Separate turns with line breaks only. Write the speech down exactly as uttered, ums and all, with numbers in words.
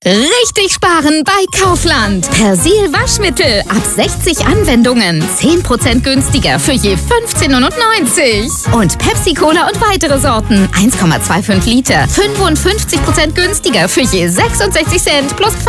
Richtig sparen bei Kaufland. Persil Waschmittel ab sechzig Anwendungen. zehn Prozent günstiger für je fünfzehn neunundneunzig. Und Pepsi Cola und weitere Sorten. eins Komma fünfundzwanzig Liter. fünfundfünfzig Prozent günstiger für je sechsundsechzig Cent plus